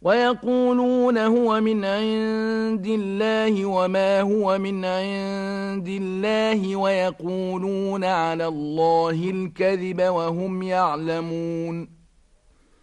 ويقولون هو من عند الله وما هو من عند الله ويقولون على الله الكذب وهم يعلمون